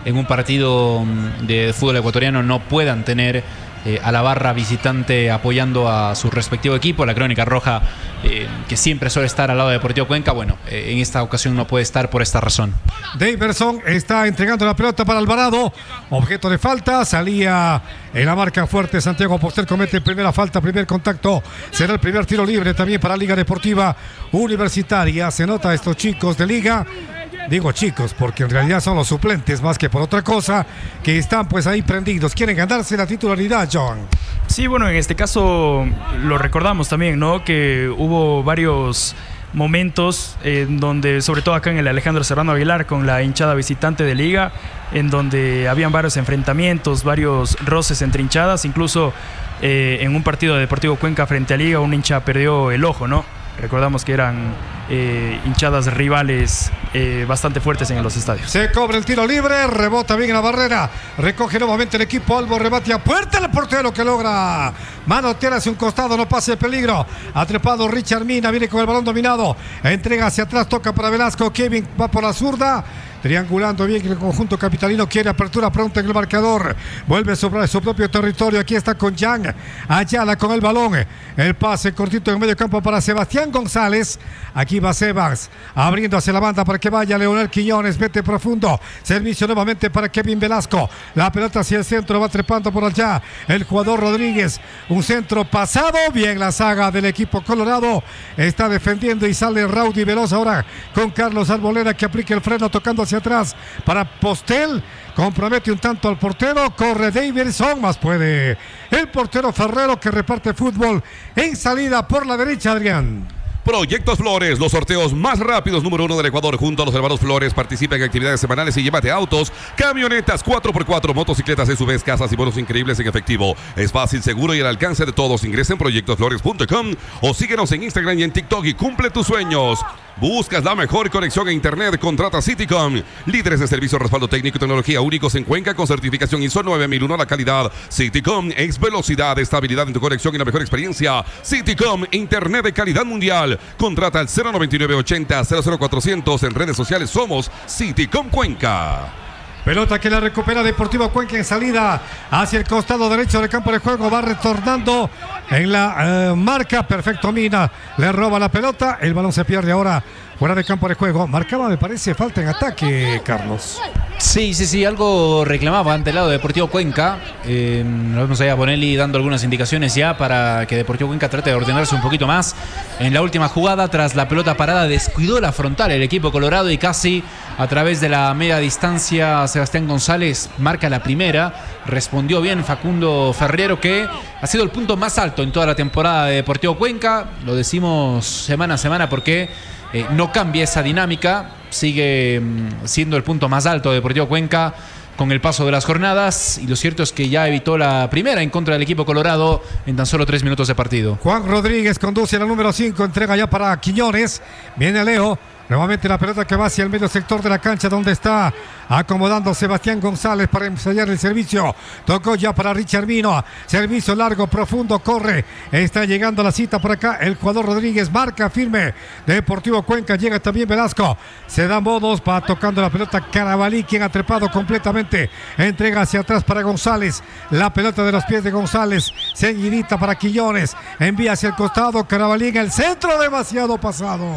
en un partido de fútbol ecuatoriano no puedan tener a la barra visitante apoyando a su respectivo equipo. La Crónica Roja, que siempre suele estar al lado de Deportivo Cuenca, bueno, en esta ocasión no puede estar por esta razón. Daverson está entregando la pelota para Alvarado, objeto de falta, salía en la marca fuerte. Santiago Postel comete primera falta, primer contacto, será el primer tiro libre también para Liga Deportiva Universitaria. Se nota a estos chicos de Liga, digo chicos porque en realidad son los suplentes más que por otra cosa, que están pues ahí prendidos, quieren ganarse la titularidad, John. Sí, bueno, en este caso lo recordamos también, ¿no? Que hubo varios momentos en donde, sobre todo acá en el Alejandro Serrano Aguilar, con la hinchada visitante de Liga, en donde habían varios enfrentamientos, varios roces entre hinchadas, incluso en un partido de Deportivo Cuenca frente a Liga, un hincha perdió el ojo, ¿no? Recordamos que eran hinchadas rivales bastante fuertes en los estadios. Se cobra el tiro libre, rebota bien en la barrera, recoge nuevamente el equipo Albo, rebate a puerta el portero que logra manotear hacia un costado, no pase de peligro. Atrapado Richard Mina, viene con el balón dominado, entrega hacia atrás, toca para Velasco, Kevin va por la zurda, triangulando bien el conjunto capitalino, quiere apertura pronta en el marcador, vuelve sobre su propio territorio. Aquí está con Jan Ayala con el balón, el pase cortito en medio campo para Sebastián González. Aquí va Sebas abriendo hacia la banda para que vaya Leonel Quiñones, mete profundo, servicio nuevamente para Kevin Velasco, la pelota hacia el centro, va trepando por allá el jugador Rodríguez, un centro pasado, bien la saga del equipo colorado, está defendiendo y sale Raudy Veloz ahora con Carlos Arboleda, que aplica el freno tocando hacia atrás para Postel, compromete un tanto al portero, corre Daverson, más puede el portero Ferrero, que reparte fútbol en salida por la derecha. Adrián. Proyectos Flores, los sorteos más rápidos número 1 del Ecuador. Junto a los hermanos Flores, participa en actividades semanales y llévate autos, camionetas, 4x4, motocicletas, SUVs, casas y bonos increíbles en efectivo. Es fácil, seguro y al alcance de todos. Ingresa en proyectosflores.com o síguenos en Instagram y en TikTok y cumple tus sueños. ¿Buscas la mejor conexión a internet? Contrata Citycom. Líderes de servicio, respaldo técnico y tecnología únicos en Cuenca con certificación ISO 9001 a la calidad. Citycom es velocidad, estabilidad en tu conexión y la mejor experiencia. Citycom, internet de calidad mundial. Contrata al 099-80-00400. En redes sociales somos Citycom Cuenca. Pelota que la recupera Deportivo Cuenca en salida hacia el costado derecho del campo de juego. Va retornando en la marca. Perfecto, Mina le roba la pelota. El balón se pierde ahora fuera de campo de juego. Marcaba, me parece, falta en ataque, Carlos. Sí, algo reclamaba ante el lado de Deportivo Cuenca. Nos vemos ahí a Bonelli dando algunas indicaciones ya para que Deportivo Cuenca trate de ordenarse un poquito más. En la última jugada, tras la pelota parada, descuidó la frontal el equipo colorado y casi a través de la media distancia Sebastián González marca la primera. Respondió bien Facundo Ferrero, que ha sido el punto más alto en toda la temporada de Deportivo Cuenca. Lo decimos semana a semana porque no cambia esa dinámica. Sigue siendo el punto más alto de Deportivo Cuenca con el paso de las jornadas, y lo cierto es que ya evitó la primera en contra del equipo colorado en tan solo 3 minutos de partido. Juan Rodríguez conduce la número 5, entrega ya para Quiñones, viene Leo. Nuevamente la pelota que va hacia el medio sector de la cancha, donde está acomodando Sebastián González para ensayar el servicio. Tocó ya para Richard Mino. Servicio largo, profundo, corre. Está llegando la cita por acá. El jugador Rodríguez marca firme. Deportivo Cuenca, llega también Velasco. Se da modos, va tocando la pelota Carabalí, quien ha trepado completamente. Entrega hacia atrás para González. La pelota de los pies de González. Ceñidita para Quiñones. Envía hacia el costado. Carabalí en el centro, demasiado pasado.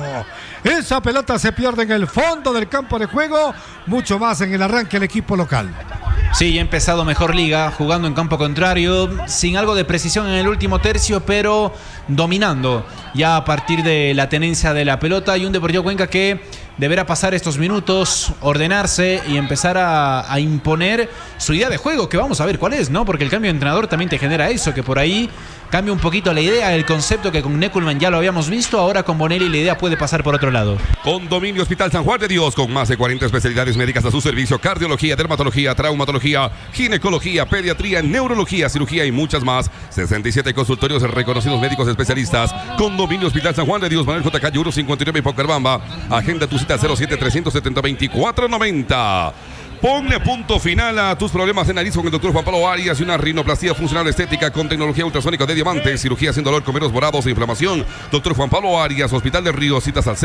Esa pelota se pierde en el fondo del campo de juego, mucho más en el arranque el equipo local. Sí, ya ha empezado mejor Liga, jugando en campo contrario, sin algo de precisión en el último tercio, pero dominando ya a partir de la tenencia de la pelota, y un Deportivo Cuenca que deberá pasar estos minutos, ordenarse y empezar a imponer su idea de juego, que vamos a ver cuál es, ¿no? Porque el cambio de entrenador también te genera eso, que por ahí cambia un poquito la idea, el concepto, que con Neckelman ya lo habíamos visto. Ahora con Bonelli la idea puede pasar por otro lado. Condominio Hospital San Juan de Dios, con más de 40 especialidades médicas a su servicio: cardiología, dermatología, traumatología, ginecología, pediatría, neurología, cirugía y muchas más. 67 consultorios, reconocidos médicos especialistas. Condominio Hospital San Juan de Dios, Manuel J. Calle 159 en Pocarbamba. Agenda tu cita 07-370-2490. Ponle punto final a tus problemas de nariz con el doctor Juan Pablo Arias y una rinoplastia funcional estética con tecnología ultrasónica de diamante, cirugía sin dolor con menos morados e inflamación. Doctor Juan Pablo Arias, Hospital del Río, citas al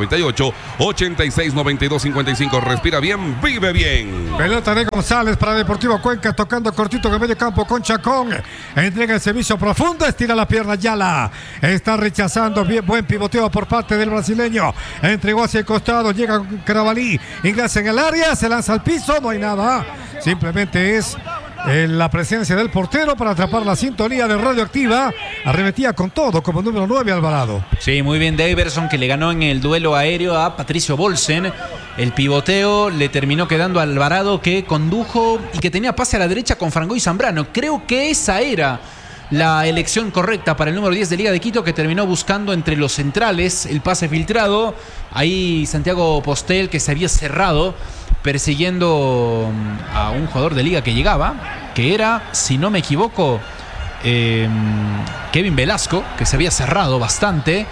0998-869255. Respira bien, vive bien. Pelota de González para Deportivo Cuenca, tocando cortito en el medio campo con Chacón. Entrega el servicio profundo, estira la pierna Ayala. Está rechazando, bien, buen pivoteo por parte del brasileño. Entregó hacia el costado, llega Carabalí, ingresa en el área, se lanza al piso. No hay nada, simplemente es la presencia del portero para atrapar la sintonía de Radioactiva. Arremetía con todo como número 9 Alvarado. Sí, muy bien Daverson, que le ganó en el duelo aéreo a Patricio Bolsen. El pivoteo le terminó quedando a Alvarado, que condujo y que tenía pase a la derecha con Frangoy Zambrano. Creo que esa era la elección correcta para el número 10 de Liga de Quito, que terminó buscando entre los centrales el pase filtrado. Ahí Santiago Postel, que se había cerrado persiguiendo a un jugador de Liga que llegaba, que era, si no me equivoco, Kevin Velasco, que se había cerrado bastante.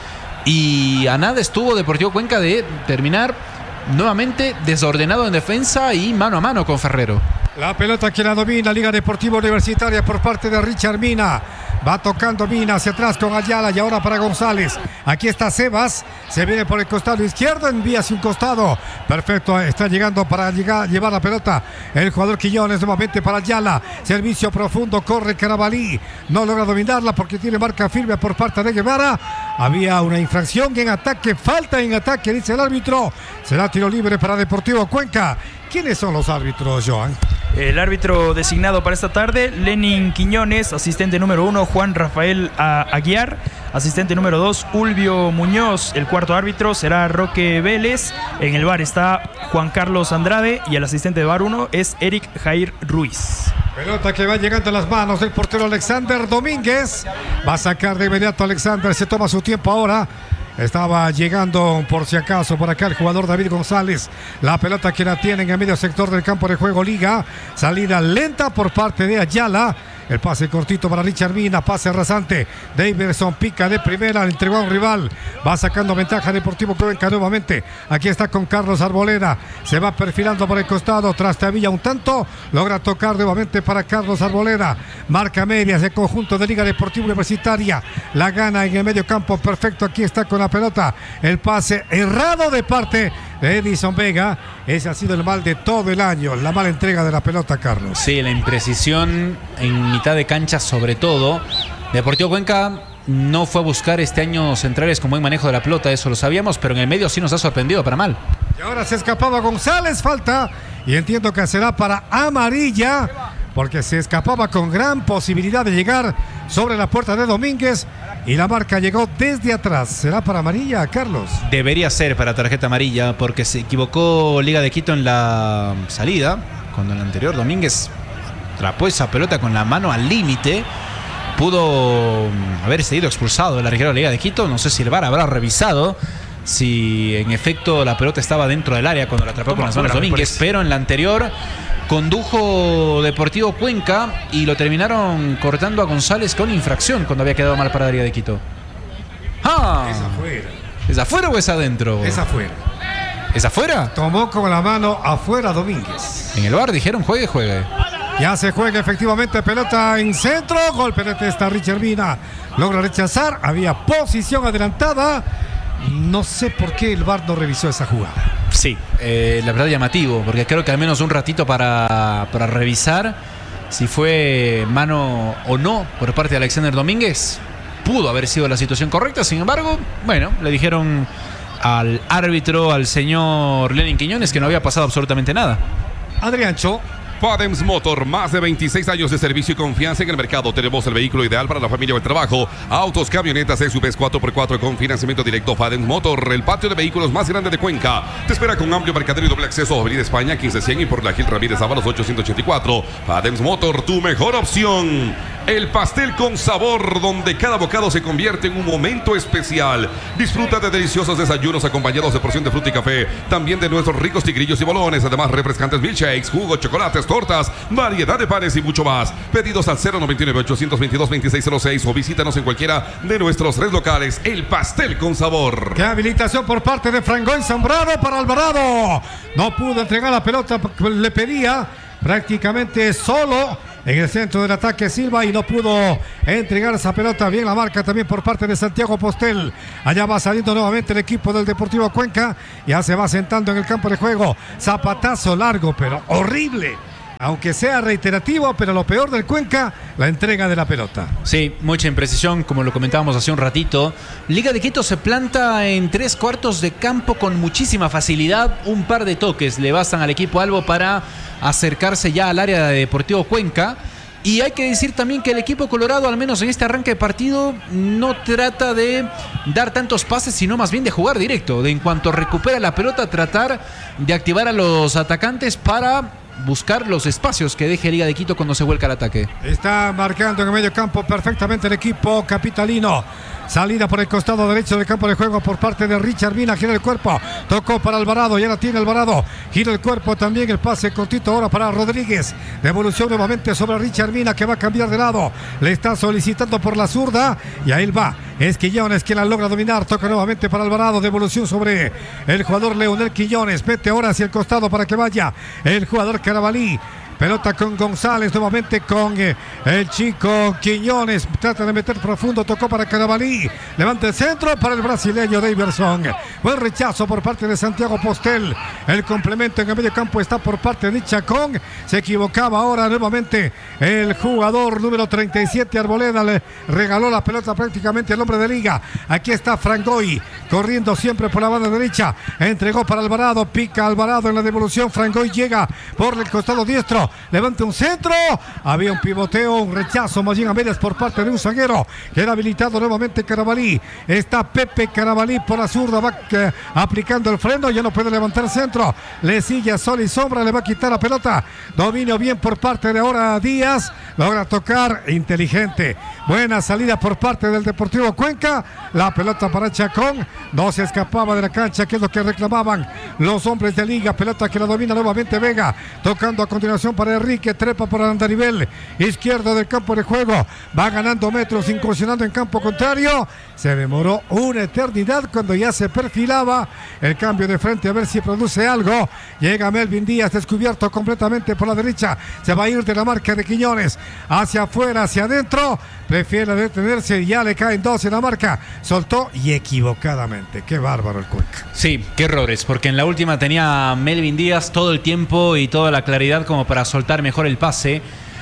Y a nada estuvo Deportivo Cuenca de terminar nuevamente desordenado en defensa y mano a mano con Ferrero. La pelota que la domina Liga Deportiva Universitaria por parte de Richard Mina. Va tocando Mina hacia atrás con Ayala y ahora para González. Aquí está Sebas. Se viene por el costado izquierdo, envía hacia un costado. Perfecto, está llegando para llevar la pelota el jugador Quiñones nuevamente para Ayala. Servicio profundo, corre Carabalí. No logra dominarla porque tiene marca firme por parte de Guevara. Había una infracción en ataque, falta en ataque, dice el árbitro. Será tiro libre para Deportivo Cuenca. ¿Quiénes son los árbitros, Joan? El árbitro designado para esta tarde, Lenin Quiñones. Asistente número 1, Juan Rafael Aguiar. Asistente número 2, Ulvio Muñoz. El cuarto árbitro será Roque Vélez. En el VAR está Juan Carlos Andrade. Y el asistente de VAR 1 es Eric Jair Ruiz. Pelota que va llegando a las manos del portero Alexander Domínguez. Va a sacar de inmediato Alexander. Se toma su tiempo ahora. Estaba llegando por si acaso por acá el jugador David González. La pelota que la tiene en el medio sector del campo de juego Liga. Salida lenta por parte de Ayala. El pase cortito para Richard Mina, pase rasante. Daverson pica de primera, le entregó a un rival. Va sacando ventaja Deportivo Cuenca nuevamente. Aquí está con Carlos Arboleda. Se va perfilando por el costado. Trastavilla un tanto. Logra tocar nuevamente para Carlos Arboleda. Marca medias del conjunto de Liga Deportiva Universitaria. La gana en el medio campo. Perfecto. Aquí está con la pelota. El pase errado de parte de Edison Vega. Ese ha sido el mal de todo el año. La mala entrega de la pelota, Carlos. Sí, la imprecisión en mitad de cancha sobre todo. Deportivo Cuenca no fue a buscar este año centrales con buen manejo de la pelota, eso lo sabíamos, pero en el medio sí nos ha sorprendido para mal. Y ahora se escapaba González, falta, y entiendo que será para amarilla, porque se escapaba con gran posibilidad de llegar sobre la puerta de Domínguez, y la marca llegó desde atrás. ¿Será para amarilla, Carlos? Debería ser para tarjeta amarilla, porque se equivocó Liga de Quito en la salida, cuando en el anterior Domínguez atrapó esa pelota con la mano al límite. Pudo haber sido expulsado de la arquero de la Liga de Quito. No sé si el VAR habrá revisado si en efecto la pelota estaba dentro del área cuando la atrapó con las manos Domínguez, pero en la anterior condujo Deportivo Cuenca y lo terminaron cortando a González con infracción cuando había quedado mal para la Liga de Quito. ¡Ah! Es afuera. ¿Es afuera o es adentro? Es afuera. ¿Es afuera? Tomó con la mano afuera Domínguez. En el VAR dijeron juegue. Ya se juega efectivamente, pelota en centro, golpe de testa Richard Mina, logra rechazar, había posición adelantada, no sé por qué el VAR no revisó esa jugada. Sí, la verdad llamativo, porque creo que al menos un ratito para revisar si fue mano o no por parte de Alexander Domínguez, pudo haber sido la situación correcta, sin embargo, bueno, le dijeron al árbitro, al señor Lenin Quiñones, que no había pasado absolutamente nada. Adriancho. Fadems Motor, más de 26 años de servicio y confianza en el mercado. Tenemos el vehículo ideal para la familia o el trabajo. Autos, camionetas, SUVs 4x4 con financiamiento directo. Fadems Motor, el patio de vehículos más grande de Cuenca. Te espera con amplio parqueadero y doble acceso. Avenida España 1500 y por la Gil Ramírez Ábalos 884. Fadems Motor, tu mejor opción. El pastel con sabor, donde cada bocado se convierte en un momento especial. Disfruta de deliciosos desayunos acompañados de porción de fruta y café. También de nuestros ricos tigrillos y bolones. Además, refrescantes milkshakes, jugos, chocolates, tortas, variedad de panes y mucho más. Pedidos al 099-822-2606 o visítanos en cualquiera de nuestros 3 locales. El pastel con sabor. Qué habilitación por parte de Frangoy Zambrano para Alvarado. No pudo entregar la pelota, le pedía prácticamente solo en el centro del ataque Silva y no pudo entregar esa pelota. Bien la marca también por parte de Santiago Postel. Allá va saliendo nuevamente el equipo del Deportivo Cuenca. Ya se va sentando en el campo de juego. Zapatazo largo, pero horrible. Aunque sea reiterativo, pero lo peor del Cuenca, la entrega de la pelota. Sí, mucha imprecisión, como lo comentábamos hace un ratito. Liga de Quito se planta en 3/4 de campo con muchísima facilidad. Un par de toques le bastan al equipo albo para acercarse ya al área de Deportivo Cuenca. Y hay que decir también que el equipo colorado, al menos en este arranque de partido, no trata de dar tantos pases, sino más bien de jugar directo. De en cuanto recupera la pelota, tratar de activar a los atacantes para buscar los espacios que deje Liga de Quito cuando se vuelca al ataque. Está marcando en el medio campo perfectamente el equipo capitalino. Salida por el costado derecho del campo de juego por parte de Richard Mina. Gira el cuerpo. Tocó para Alvarado. Ya la tiene Alvarado. Gira el cuerpo también. El pase cortito ahora para Rodríguez. Devolución nuevamente sobre Richard Mina, que va a cambiar de lado. Le está solicitando por la zurda. Y ahí va. Es Quillones quien la logra dominar. Toca nuevamente para Alvarado. Devolución sobre el jugador Leonel Quillones. Mete ahora hacia el costado para que vaya el jugador Carabalí. Pelota con González, nuevamente con el chico Quiñones. Trata de meter profundo, tocó para Carabalí. Levanta el centro para el brasileño Daverson. Buen rechazo por parte de Santiago Postel. El complemento en el medio campo está por parte de Chacón. Se equivocaba ahora nuevamente el jugador número 37, Arboleda. Le regaló la pelota prácticamente al hombre de Liga. Aquí está Frangoy, corriendo siempre por la banda derecha. Entregó para Alvarado, pica Alvarado en la devolución. Frangoy llega por el costado diestro. Levanta un centro. Había un pivoteo, un rechazo más bien a medias por parte de un zaguero. Queda habilitado nuevamente Carabalí. Está Pepe Carabalí por la zurda. Va aplicando el freno. Ya no puede levantar el centro. Le sigue a sol y sombra. Le va a quitar la pelota. Dominio bien por parte de ahora Díaz. Logra tocar. Inteligente. Buena salida por parte del Deportivo Cuenca. La pelota para Chacón. No se escapaba de la cancha, que es lo que reclamaban los hombres de Liga. Pelota que la domina nuevamente Vega. Tocando a continuación para Enrique, trepa por el andarivel izquierdo del campo de juego, va ganando metros, incursionando en campo contrario. Se demoró una eternidad cuando ya se perfilaba el cambio de frente, a ver si produce algo. Llega Melvin Díaz, descubierto completamente por la derecha, se va a ir de la marca de Quiñones hacia afuera, hacia adentro, prefiere detenerse y ya le caen 2 en la marca, soltó y equivocadamente. Qué bárbaro el Cuenca. Sí, qué errores, porque en la última tenía Melvin Díaz todo el tiempo y toda la claridad como para soltar mejor el pase.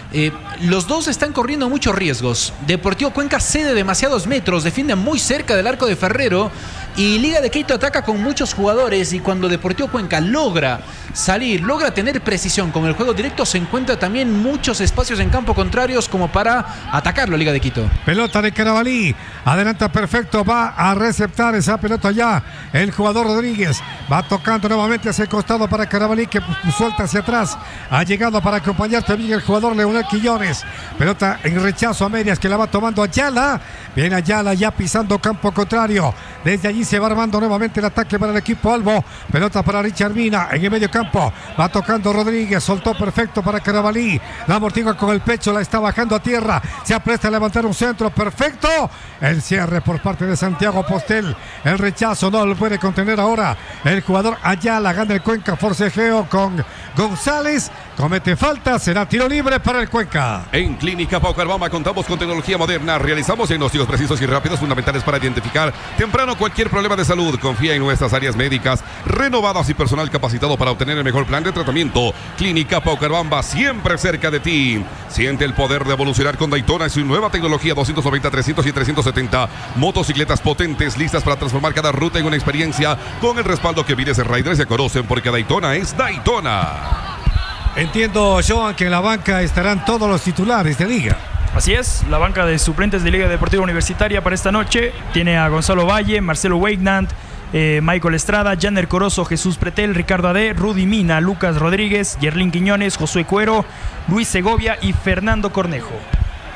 Los dos están corriendo muchos riesgos. Deportivo Cuenca cede demasiados metros, defiende muy cerca del arco de Ferrero y Liga de Quito ataca con muchos jugadores, y cuando Deportivo Cuenca logra salir, logra tener precisión con el juego directo, se encuentra también muchos espacios en campo contrarios como para atacarlo Liga de Quito. Pelota de Carabalí, adelanta perfecto, va a receptar esa pelota ya el jugador Rodríguez, va tocando nuevamente hacia el costado para Carabalí, que suelta hacia atrás, ha llegado para acompañar también el jugador Leonel Quillones. Pelota en rechazo a medias que la va tomando Ayala, viene Ayala ya pisando campo contrario, desde allí se va armando nuevamente el ataque para el equipo albo. Pelota para Richard Mina en el medio campo, va tocando Rodríguez, soltó perfecto para Carabalí, la amortigua con el pecho, la está bajando a tierra, se apresta a levantar un centro perfecto, el cierre por parte de Santiago Postel, el rechazo no lo puede contener ahora el jugador Ayala. Gana el Cuenca, forcejeo con González, comete falta, será tiro libre para el Cuenca. En Clínica Paucarvama contamos con tecnología moderna, realizamos diagnósticos precisos y rápidos fundamentales para identificar temprano cualquier problema de salud. Confía en nuestras áreas médicas renovadas y personal capacitado para obtener el mejor plan de tratamiento. Clínica Paucarvamba, siempre cerca de ti. Siente el poder de evolucionar con Daytona y su nueva tecnología 290, 300 y 370. Motocicletas potentes listas para transformar cada ruta en una experiencia, con el respaldo que Vides Riders se conocen, porque Daytona es Daytona. Entiendo, Joan, que en la banca estarán todos los titulares de Liga. Así es, la banca de suplentes de Liga Deportiva Universitaria para esta noche tiene a Gonzalo Valle, Marcelo Weignant, Michael Estrada, Janer Corozo, Jesús Pretel, Ricardo Ade, Rudy Mina, Lucas Rodríguez, Yerlín Quiñones, Josué Cuero, Luis Segovia y Fernando Cornejo.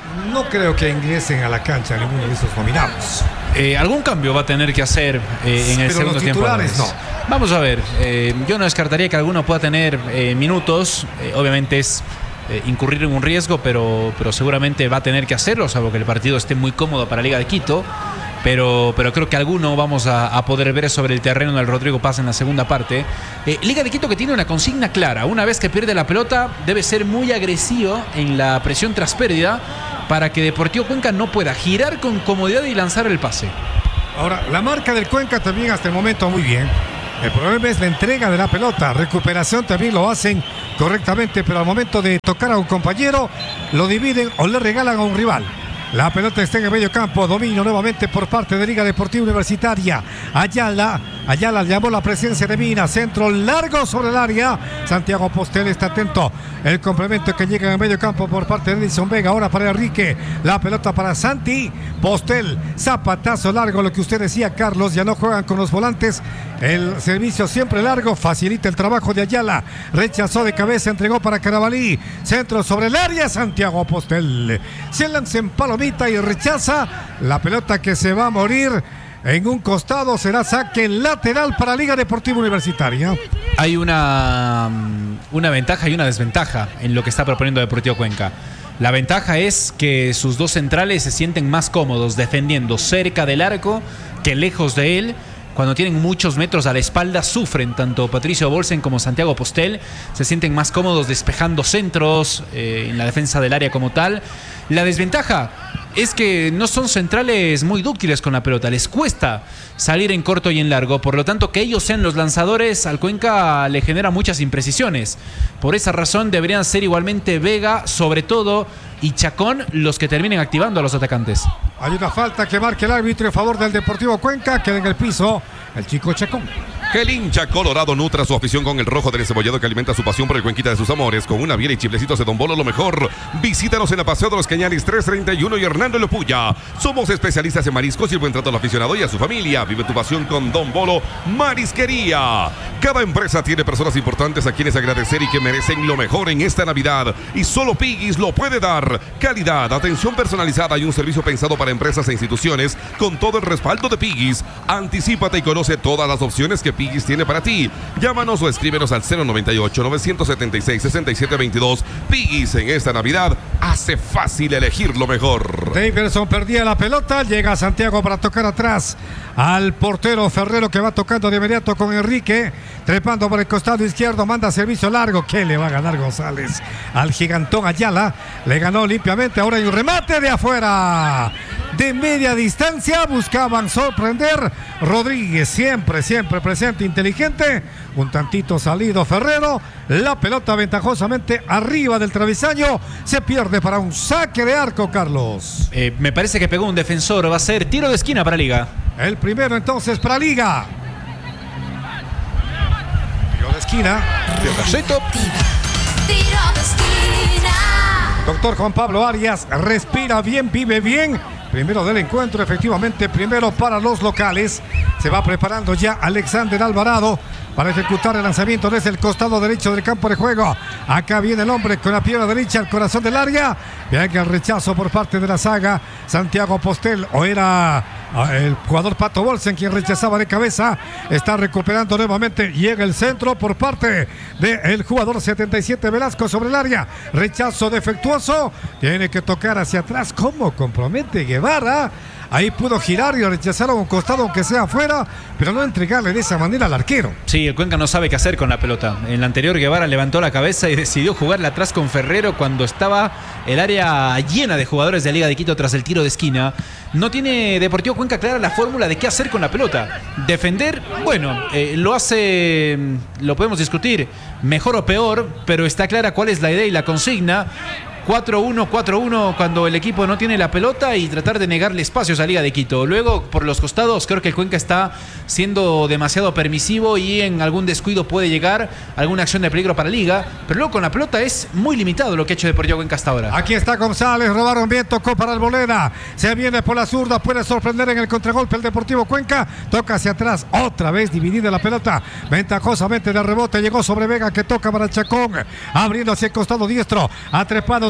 No creo que ingresen a la cancha ninguno de esos nominados. Algún cambio va a tener que hacer en el Pero segundo los tiempo. titulares no. Vamos a ver, yo no descartaría que alguno pueda tener minutos. Obviamente es incurrir en un riesgo, pero seguramente va a tener que hacerlo, salvo que el partido esté muy cómodo para Liga de Quito. Pero creo que alguno vamos a poder ver sobre el terreno del Rodrigo Paz en la segunda parte. Liga de Quito que tiene una consigna clara. Una vez que pierde la pelota, debe ser muy agresivo en la presión tras pérdida para que Deportivo Cuenca no pueda girar con comodidad y lanzar el pase. Ahora, la marca del Cuenca también hasta el momento muy bien. El problema es la entrega de la pelota. Recuperación también lo hacen correctamente, pero al momento de tocar a un compañero, lo dividen o le regalan a un rival. La pelota está en el medio campo, dominio nuevamente por parte de Liga Deportiva Universitaria. Ayala llamó la presencia de Mina, centro largo sobre el área. Santiago Postel está atento. El complemento que llega en el medio campo por parte de Edison Vega, ahora para Enrique. La pelota para Santi. Postel, zapatazo largo, lo que usted decía, Carlos, ya no juegan con los volantes. El servicio siempre largo, facilita el trabajo de Ayala. Rechazó de cabeza, entregó para Carabalí. Centro sobre el área, Santiago Postel. Se lanza en palomita y rechaza la pelota que se va a morir. En un costado será saque lateral para Liga Deportiva Universitaria. Hay una ventaja y una desventaja en lo que está proponiendo Deportivo Cuenca. La ventaja es que sus dos centrales se sienten más cómodos defendiendo cerca del arco que lejos de él. Cuando tienen muchos metros a la espalda sufren, tanto Patricio Bolsen como Santiago Postel. Se sienten más cómodos despejando centros en la defensa del área como tal. La desventaja es que no son centrales muy dúctiles con la pelota. Les cuesta salir en corto y en largo. Por lo tanto, que ellos sean los lanzadores al Cuenca le genera muchas imprecisiones. Por esa razón deberían ser igualmente Vega, sobre todo, y Chacón los que terminen activando a los atacantes. Hay una falta que marca el árbitro en favor del Deportivo Cuenca. Queda en el piso el chico Chacón. El hincha colorado nutra su afición con el rojo del encebollado que alimenta su pasión por el Cuenquita de sus amores. Con una biela y chiflecitos de Don Bolo, lo mejor. Visítanos en la Paseo de los Cañaris 331 y Hernando Lopuya. Somos especialistas en mariscos y el buen trato al aficionado y a su familia. Vive tu pasión con Don Bolo Marisquería. Cada empresa tiene personas importantes a quienes agradecer y que merecen lo mejor en esta Navidad. Y solo Piggy's lo puede dar. Calidad, atención personalizada y un servicio pensado para empresas e instituciones con todo el respaldo de Piggy's. Anticípate y conoce todas las opciones que Piggy's tiene para ti. Llámanos o escríbenos al 098-976-6722. Piggy's en esta Navidad hace fácil elegir lo mejor. Davidson perdía la pelota, llega Santiago para tocar atrás al portero Ferrero, que va tocando de inmediato con Enrique, trepando por el costado izquierdo, manda servicio largo. ¿Qué le va a ganar González al gigantón Ayala? Le ganó limpiamente, ahora hay un remate de afuera. De media distancia buscaban sorprender. Rodríguez siempre presente, inteligente. Un tantito salido Ferrero. La pelota ventajosamente arriba del travesaño. Se pierde para un saque de arco, Carlos. Me parece que pegó un defensor. Va a ser tiro de esquina para Liga. El primero entonces para Liga. Tiro de esquina. Tiro de esquina. Doctor Juan Pablo Arias respira bien, vive bien. Primero del encuentro, efectivamente, primero para los locales. Se va preparando ya Alexander Alvarado para ejecutar el lanzamiento desde el costado derecho del campo de juego. Acá viene el hombre con la pierna derecha al corazón del área. Venga el rechazo por parte de la saga. Santiago Postel, o era el jugador Pato Bolsen quien rechazaba de cabeza. Está recuperando nuevamente. Llega el centro por parte del jugador 77 Velasco sobre el área. Rechazo defectuoso. Tiene que tocar hacia atrás. ¿Cómo compromete Guevara? Ahí pudo girar y rechazar a un costado aunque sea afuera, pero no entregarle de esa manera al arquero. Sí, el Cuenca no sabe qué hacer con la pelota. En la anterior Guevara levantó la cabeza y decidió jugarla atrás con Ferrero cuando estaba el área llena de jugadores de Liga de Quito tras el tiro de esquina. No tiene Deportivo Cuenca clara la fórmula de qué hacer con la pelota. Defender, bueno, lo hace, lo podemos discutir, mejor o peor, pero está clara cuál es la idea y la consigna. 4-1 cuando el equipo no tiene la pelota y tratar de negarle espacios a Liga de Quito. Luego, por los costados, creo que el Cuenca está siendo demasiado permisivo y en algún descuido puede llegar alguna acción de peligro para Liga. Pero luego con la pelota es muy limitado lo que ha hecho Deportivo Cuenca hasta ahora. Aquí está González, robaron bien, tocó para Arboleda. Se viene por la zurda, puede sorprender en el contragolpe el Deportivo Cuenca. Toca hacia atrás, otra vez dividida la pelota. Ventajosamente de rebote, llegó sobre Vega que toca para Chacón. Abriendo hacia el costado diestro, ha trepado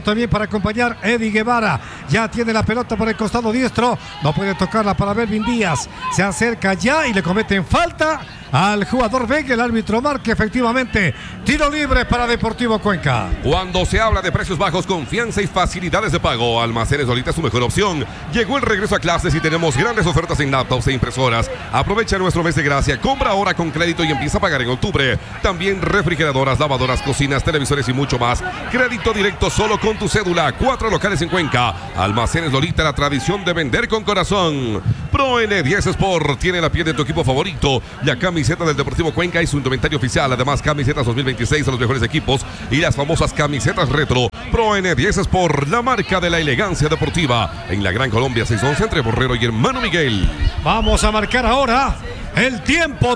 también para acompañar Eddie Guevara. Ya tiene la pelota por el costado diestro. No puede tocarla para Melvin Díaz. Se acerca ya y le cometen falta al jugador Vega. El árbitro marca efectivamente tiro libre para Deportivo Cuenca. Cuando se habla de precios bajos, confianza y facilidades de pago, Almacenes Lolita es su mejor opción. Llegó el regreso a clases y tenemos grandes ofertas en laptops e impresoras. Aprovecha nuestro mes de gracia, compra ahora con crédito y empieza a pagar en octubre. También refrigeradoras, lavadoras, cocinas, televisores y mucho más. Crédito directo solo con tu cédula. 4 locales en Cuenca. Almacenes Lolita, la tradición de vender con corazón. Pro N10 Sport tiene la piel de tu equipo favorito. La camiseta del Deportivo Cuenca y su indumentario oficial. Además, camisetas 2026 a los mejores equipos y las famosas camisetas retro. Pro N10 Sport, la marca de la elegancia deportiva. En la Gran Colombia 611 entre Borrero y Hermano Miguel. Vamos a marcar ahora el tiempo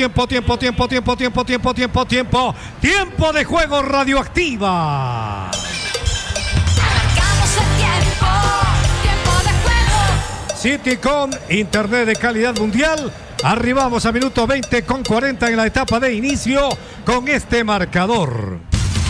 de juego Radioactiva. Marcamos el tiempo de juego. Citycom, internet de calidad mundial. Arribamos a minuto 20 con 40 en la etapa de inicio con este marcador.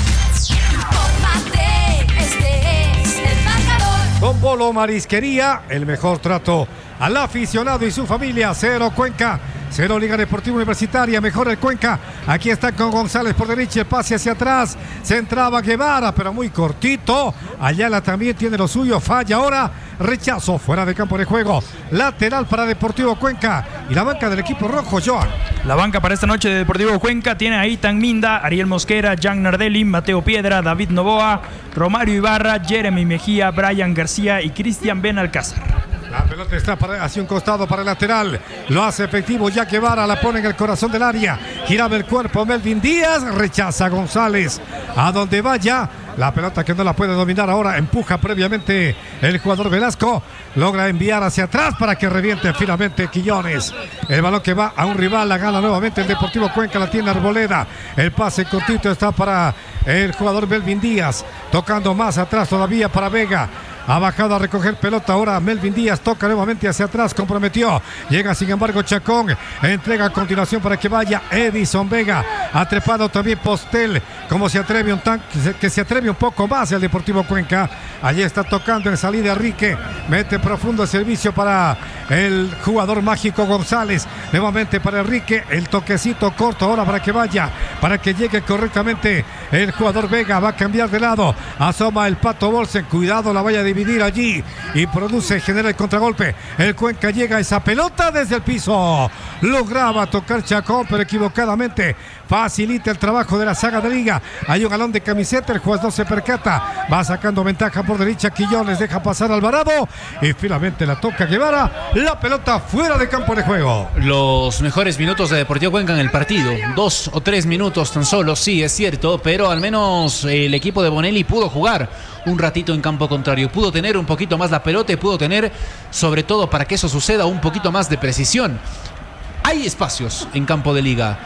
Infórmate, este es el marcador. Don Bolo Marisquería, el mejor trato al aficionado y su familia. 0 Cuenca, 0 Liga Deportiva Universitaria, mejor el Cuenca. Aquí está con González por derecha, el pase hacia atrás. Se entraba Guevara, pero muy cortito. Ayala también tiene lo suyo, falla ahora. Rechazo fuera de campo de juego. Lateral para Deportivo Cuenca. Y la banca del equipo rojo, Joan. La banca para esta noche de Deportivo Cuenca tiene a Itan Minda, Ariel Mosquera, Jan Nardelli, Mateo Piedra, David Novoa, Romario Ibarra, Jeremy Mejía, Brian García y Cristian Benalcázar. La pelota está hacia un costado para el lateral. Lo hace efectivo ya Guevara, la pone en el corazón del área. Giraba el cuerpo Melvin Díaz, rechaza González. A donde vaya, la pelota que no la puede dominar ahora, empuja previamente el jugador Velasco. Logra enviar hacia atrás para que reviente finalmente Quillones. El balón que va a un rival, la gana nuevamente el Deportivo Cuenca, la tiene Arboleda. El pase cortito está para el jugador Melvin Díaz. Tocando más atrás todavía para Vega. Ha bajado a recoger pelota ahora Melvin Díaz, toca nuevamente hacia atrás, comprometió. Llega sin embargo Chacón, entrega a continuación para que vaya Edison Vega. Ha trepado también Postel, como se atreve que se atreve un poco más el Deportivo Cuenca. Allí está tocando en salida Rique, mete profundo el servicio para el jugador mágico González. Nuevamente para Enrique, el toquecito corto ahora para que vaya, para que llegue correctamente el jugador Vega. Va a cambiar de lado, asoma el Pato Bolsen, cuidado la vaya a dividir allí y genera el contragolpe. El Cuenca llega a esa pelota desde el piso, lograba tocar Chacón pero equivocadamente. Facilita el trabajo de la saga de liga. Hay un galón de camiseta, el juez no se percata, va sacando ventaja por derecha Quillones, deja pasar Alvarado y finalmente la toca Guevara. La pelota fuera de campo de juego. Los mejores minutos de Deportivo Cuenca en el partido, 2 o 3 minutos tan solo, sí, es cierto, pero al menos el equipo de Bonelli pudo jugar un ratito en campo contrario, pudo tener un poquito más la pelota y pudo tener, sobre todo para que eso suceda, un poquito más de precisión. Hay espacios en campo de liga.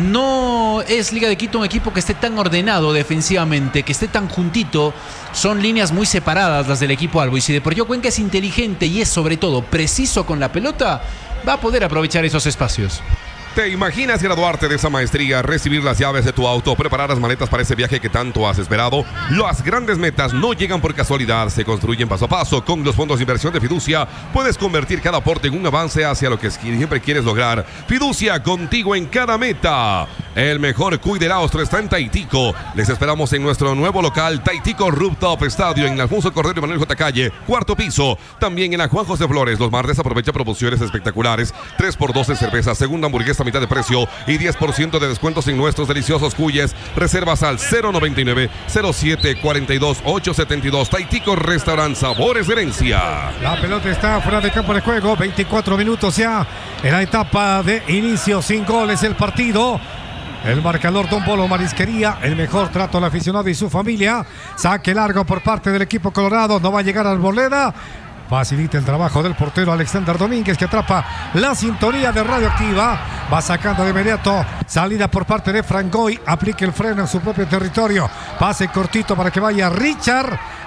No es Liga de Quito un equipo que esté tan ordenado defensivamente, que esté tan juntito. Son líneas muy separadas las del equipo Albo. Y si Deportivo Cuenca es inteligente y es sobre todo preciso con la pelota, va a poder aprovechar esos espacios. ¿Te imaginas graduarte de esa maestría, recibir las llaves de tu auto, preparar las maletas para ese viaje que tanto has esperado? Las grandes metas no llegan por casualidad, se construyen paso a paso. Con los fondos de inversión de Fiducia puedes convertir cada aporte en un avance hacia lo que siempre quieres lograr. Fiducia, contigo en cada meta. El mejor cuy del Austro está en Taitico. Les esperamos en nuestro nuevo local, Taitico Rooftop Estadio, en Alfonso Cordero y Manuel J. Calle, 4º piso. También en la Juan José Flores. Los martes aprovecha promociones espectaculares. 3x2 en cerveza, segunda hamburguesa a mitad de precio y 10% de descuentos en nuestros deliciosos cuyes. Reservas al 099-07-42-872. Taitico Restaurant, sabores de herencia. La pelota está fuera de campo de juego. 24 minutos ya en la etapa de inicio, sin goles el partido. El marcador Don Bolo Marisquería, el mejor trato al aficionado y su familia. Saque largo por parte del equipo colorado, no va a llegar Arboleda. Facilita el trabajo del portero Alexander Domínguez, que atrapa la sintonía de Radioactiva. Va sacando de inmediato. Salida por parte de Frangoy. Aplica el freno en su propio territorio. Pase cortito para que vaya Richard.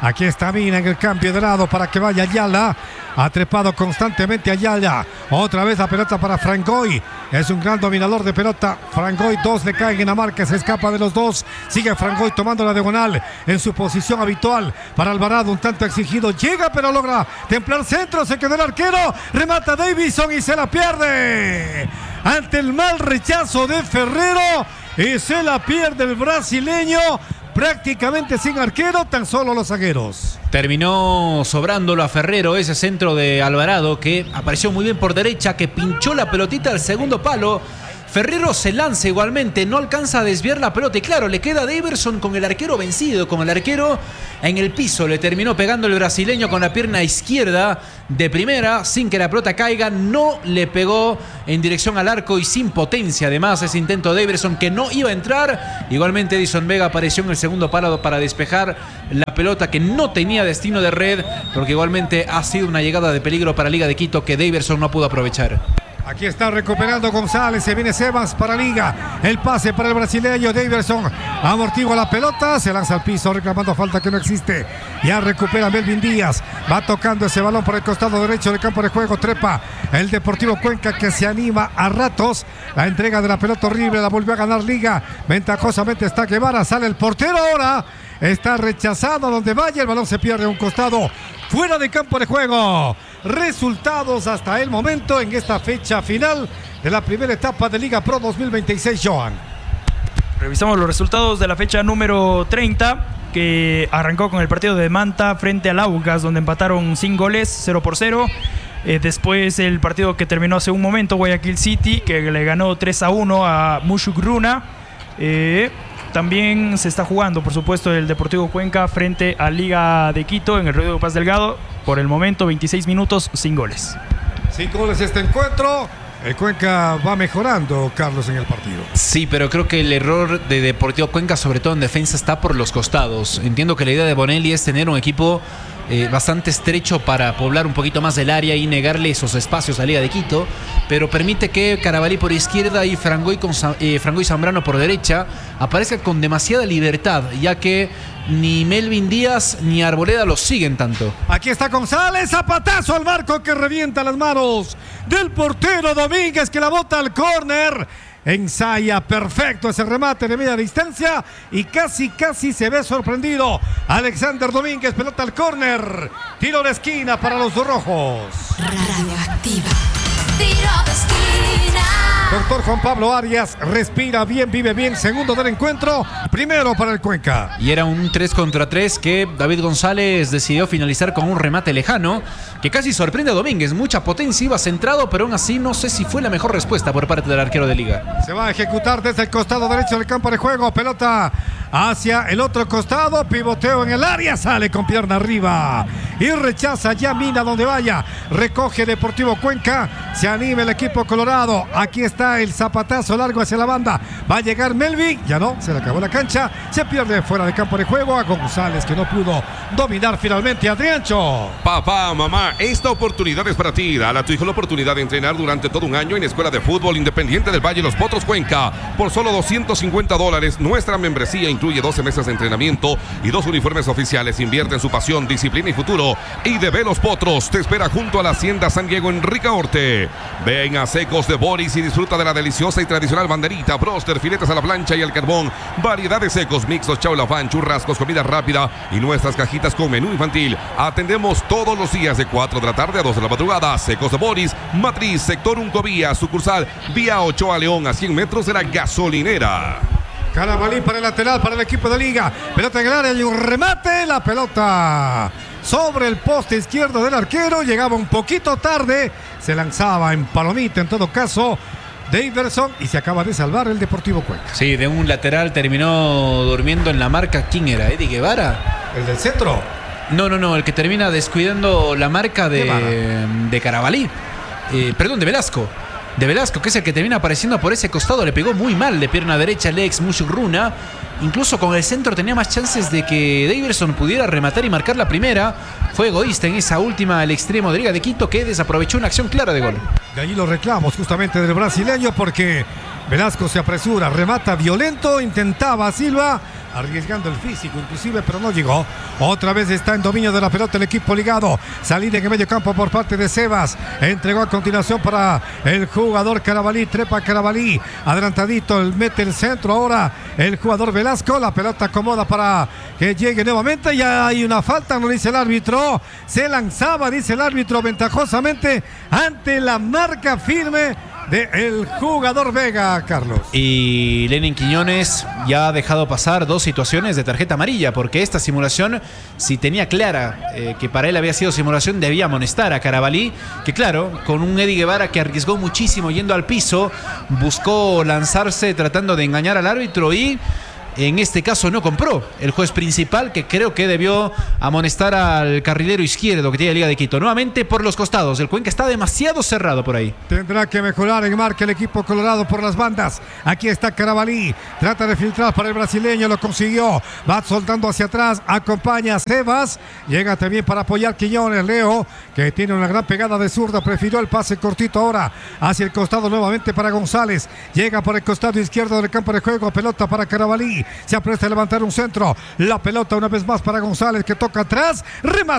Aquí está Mina en el cambio de lado para que vaya Ayala. Ha trepado constantemente Ayala. Otra vez la pelota para Frangoy. Es un gran dominador de pelota. Frangoy, 2 le caen en la marca. Se escapa de los 2. Sigue Frangoy tomando la diagonal en su posición habitual. Para Alvarado, un tanto exigido. Llega, pero logra templar centro. Se quedó el arquero. Remata Davison y se la pierde. Ante el mal rechazo de Ferrero. Y se la pierde el brasileño. Prácticamente sin arquero, tan solo los zagueros. Terminó sobrándolo a Ferrero ese centro de Alvarado que apareció muy bien por derecha, que pinchó la pelotita al segundo palo. Ferrero se lanza igualmente, no alcanza a desviar la pelota y claro, le queda a Daverson con el arquero vencido, con el arquero en el piso. Le terminó pegando el brasileño con la pierna izquierda de primera, sin que la pelota caiga. No le pegó en dirección al arco y sin potencia. Además, ese intento de Daverson que no iba a entrar. Igualmente Edison Vega apareció en el segundo palo para despejar la pelota que no tenía destino de red, porque igualmente ha sido una llegada de peligro para Liga de Quito que Daverson no pudo aprovechar. Aquí está recuperando González, se viene Sebas para Liga, el pase para el brasileño Daverson, amortigua la pelota, se lanza al piso reclamando falta que no existe, ya recupera Melvin Díaz, va tocando ese balón por el costado derecho del campo de juego, trepa el Deportivo Cuenca que se anima a ratos, la entrega de la pelota horrible, la volvió a ganar Liga, ventajosamente está Guevara, sale el portero ahora, está rechazado donde vaya, el balón se pierde a un costado, fuera de campo de juego. Resultados hasta el momento en esta fecha final de la primera etapa de Liga Pro 2026, Johan. Revisamos los resultados de la fecha número 30, que arrancó con el partido de Manta frente al Aucas, donde empataron sin goles, 0-0. Después el partido que terminó hace un momento, Guayaquil City, que le ganó 3-1 a Mushugruna. También se está jugando, por supuesto, el Deportivo Cuenca frente a Liga de Quito en el Rodrigo Paz Delgado. Por el momento, 26 minutos sin goles. Sin goles este encuentro. El Cuenca va mejorando, Carlos, en el partido. Sí, pero creo que el error de Deportivo Cuenca, sobre todo en defensa, está por los costados. Entiendo que la idea de Bonelli es tener un equipo bastante estrecho para poblar un poquito más del área y negarle esos espacios a Liga de Quito, pero permite que Carabalí por izquierda y Frangoy Zambrano por derecha aparezcan con demasiada libertad, ya que ni Melvin Díaz ni Arboleda los siguen tanto. Aquí está González, zapatazo al marco que revienta las manos del portero Domínguez, que la bota al córner. Ensaya perfecto ese remate de media distancia y casi se ve sorprendido Alexander Domínguez, pelota al córner, tiro de esquina para los rojos. Radioactiva. Tiro de esquina. Doctor Juan Pablo Arias, respira bien, vive bien, segundo del encuentro, primero para el Cuenca. Y era un 3 contra 3 que David González decidió finalizar con un remate lejano que casi sorprende a Domínguez. Mucha potencia, iba centrado, pero aún así no sé si fue la mejor respuesta por parte del arquero de Liga. Se va a ejecutar desde el costado derecho del campo de juego, pelota hacia el otro costado, pivoteo en el área, sale con pierna arriba y rechaza ya Mina donde vaya, recoge Deportivo Cuenca, se anima el equipo colorado, aquí está el zapatazo largo hacia la banda, va a llegar Melvin, ya no, se le acabó la cancha, se pierde fuera de campo de juego a González que no pudo dominar finalmente a Adriancho. Papá, mamá, esta oportunidad es para ti. Dale a tu hijo la oportunidad de entrenar durante todo un año en Escuela de Fútbol Independiente del Valle Los Potros Cuenca. Por solo $250, nuestra membresía incluye 12 meses de entrenamiento y 2 uniformes oficiales. Invierte en su pasión, disciplina y futuro. IDB Los Potros te espera junto a la Hacienda San Diego en Ricaurte. Ven a Secos de Boris y disfruta de la deliciosa y tradicional banderita, broster, filetes a la plancha y al carbón, variedad de secos, mixtos, chaulafán, churrascos, comida rápida y nuestras cajitas con menú infantil. Atendemos todos los días de 4 de la tarde a 2 de la madrugada. Secos de Boris, Matriz, Sector Uncovía, sucursal Vía Ochoa León, a 100 metros de la gasolinera. Carabalí para el lateral, para el equipo de Liga. Pelota en el área y un remate. La pelota sobre el poste izquierdo del arquero. Llegaba un poquito tarde. Se lanzaba en palomita en todo caso Daverson y se acaba de salvar el Deportivo Cuenca. Sí, de un lateral terminó durmiendo en la marca. ¿Quién era? ¿Eddie Guevara? ¿El del centro? No, el que termina descuidando la marca de Carabalí. Perdón, de Velasco. De Velasco, que es el que termina apareciendo por ese costado. Le pegó muy mal de pierna derecha el ex Mushugruna. Incluso con el centro tenía más chances de que Daverson pudiera rematar y marcar la primera. Fue egoísta en esa última al extremo de Liga de Quito, que desaprovechó una acción clara de gol. De allí los reclamos justamente del brasileño, porque Velasco se apresura, remata violento, intentaba Silva, arriesgando el físico inclusive, pero no llegó. Otra vez está en dominio de la pelota el equipo ligado. Salida en el medio campo por parte de Sebas. Entregó a continuación para el jugador Carabalí. Trepa Carabalí. Adelantadito, mete el centro ahora el jugador Velasco. La pelota acomoda para que llegue nuevamente. Ya hay una falta, no dice el árbitro. Se lanzaba, dice el árbitro, ventajosamente ante la marca firme del jugador Vega, Carlos. Y Lenin Quiñones ya ha dejado pasar 2 situaciones de tarjeta amarilla, porque esta simulación, si tenía clara que para él había sido simulación, debía amonestar a Carabalí, que claro, con un Eddie Guevara que arriesgó muchísimo yendo al piso, buscó lanzarse tratando de engañar al árbitro y en este caso no compró el juez principal, que creo que debió amonestar al carrilero izquierdo que tiene Liga de Quito. Nuevamente por los costados, el Cuenca está demasiado cerrado por ahí. Tendrá que mejorar en marca el equipo colorado por las bandas. Aquí está Carabalí, trata de filtrar para el brasileño, lo consiguió, va soltando hacia atrás, acompaña a Sebas, llega también para apoyar Quiñones. Leo, que tiene una gran pegada de zurda, prefirió el pase cortito ahora hacia el costado nuevamente para González, llega por el costado izquierdo del campo de juego, pelota para Carabalí. Se apresta a levantar un centro. La pelota una vez más para González, que toca atrás. Remata.